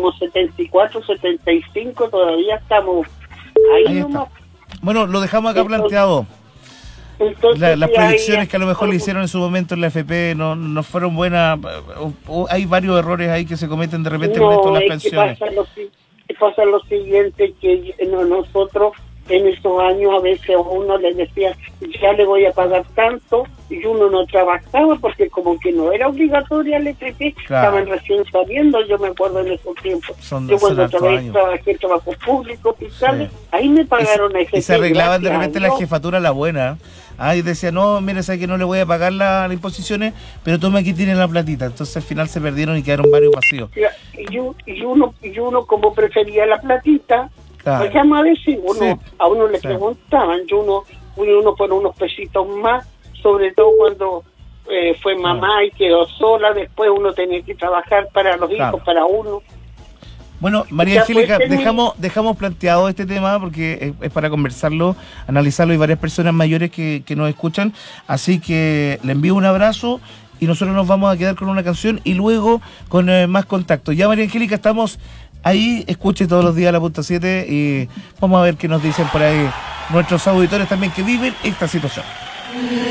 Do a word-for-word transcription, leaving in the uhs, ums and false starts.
tenemos setenta y cuatro, setenta y cinco, todavía estamos ahí, Ahí nomás. está. Bueno, lo dejamos acá Entonces, planteado. Entonces, La, las sí, proyecciones hay- que a lo mejor le hicieron en su momento en la F P no, no fueron buenas. O- o hay varios errores ahí que se cometen de repente con esto de las es que pensiones. pasa lo, si- que pasa lo siguiente, que no, nosotros en esos años a veces a uno le decía, ya le voy a pagar tanto, y uno no trabajaba porque como que no era obligatoria la F P, Claro. estaban recién saliendo, yo me acuerdo en esos tiempos. Son- yo son cuando hartos trabajé, años. trabajé en trabajos públicos, fiscales, Sí. ahí me Y pagaron se, F P. y se arreglaban de gracias repente a la Dios. jefatura la buena. Ah, y decía, no, mire, sabe que no le voy a pagar la- las imposiciones, pero tome aquí tiene la platita. Entonces al final se perdieron y quedaron varios vacíos. Y, u- y uno y uno como prefería la platita, Claro. pues llama a decir, uno, Sí. a uno le Sí. preguntaban, y uno, uno, uno por unos pesitos más, sobre todo cuando eh, fue mamá y quedó sola, después uno tenía que trabajar para los Claro. hijos, para uno. Bueno, María Ya, Angélica, pues, termi- dejamos dejamos planteado este tema porque es, es para conversarlo, analizarlo, y varias personas mayores que, que nos escuchan, así que le envío un abrazo y nosotros nos vamos a quedar con una canción y luego con eh, más contacto. Ya, María Angélica, estamos ahí, escuche todos los días la punta siete y vamos a ver qué nos dicen por ahí nuestros auditores también que viven esta situación.